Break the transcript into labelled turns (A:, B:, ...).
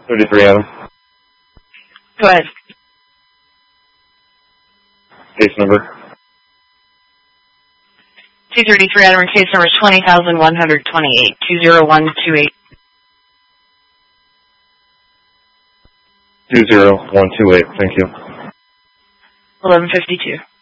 A: 33 Adam.
B: Go ahead.
A: Case number.
B: 233 Adam, case number is 20,128, 20128.
A: 20128, thank you.
B: 1152.